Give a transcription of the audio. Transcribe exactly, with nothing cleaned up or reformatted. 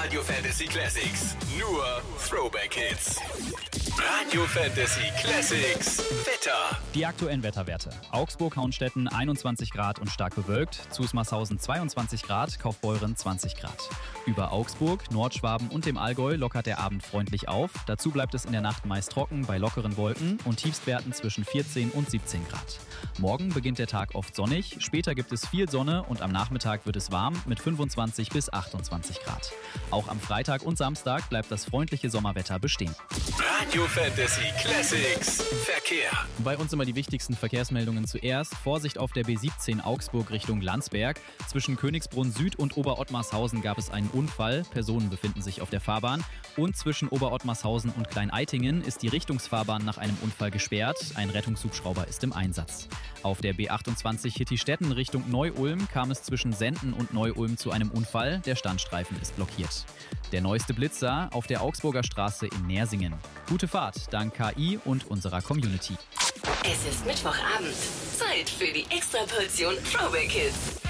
Radio Fantasy Classics. Nur Throwback Hits. Radio Fantasy Classics. Wetter. Die aktuellen Wetterwerte. Augsburg-Haunstetten einundzwanzig Grad und stark bewölkt. Zusmarshausen zweiundzwanzig Grad, Kaufbeuren zwanzig Grad. Über Augsburg, Nordschwaben und dem Allgäu lockert der Abend freundlich auf. Dazu bleibt es in der Nacht meist trocken bei lockeren Wolken und Tiefstwerten zwischen vierzehn und siebzehn Grad. Morgen beginnt der Tag oft sonnig, später gibt es viel Sonne und am Nachmittag wird es warm mit fünfundzwanzig bis achtundzwanzig Grad. Auch am Freitag und Samstag bleibt das freundliche Sommerwetter bestehen. Radio Fantasy Classics. Verkehr. Bei uns immer die wichtigsten Verkehrsmeldungen zuerst. Vorsicht auf der B siebzehn Augsburg Richtung Landsberg. Zwischen Königsbrunn Süd und Oberottmarshausen gab es einen Unfall. Personen befinden sich auf der Fahrbahn. Und zwischen Oberottmarshausen und Klein-Eitingen ist die Richtungsfahrbahn nach einem Unfall gesperrt. Ein Rettungshubschrauber ist im Einsatz. Auf der B achtundzwanzig Hittistetten Richtung Neu-Ulm kam es zwischen Senden und Neu-Ulm zu einem Unfall. Der Standstreifen ist blockiert. Der neueste Blitzer auf der Augsburger Straße in Nersingen. Gute Fahrt dank K I und unserer Community. Es ist Mittwochabend. Zeit für die Extraportion Throwback Hits.